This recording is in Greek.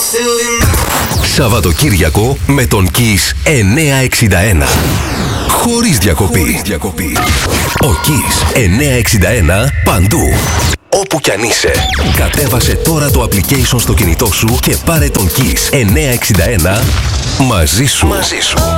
Σαββατοκύριακο με τον Kiss 961. Χωρίς διακοπή. Ο Kiss 961 παντού. Όπου κι αν είσαι. Κατέβασε τώρα το application στο κινητό σου και πάρε τον Kiss 961 μαζί σου.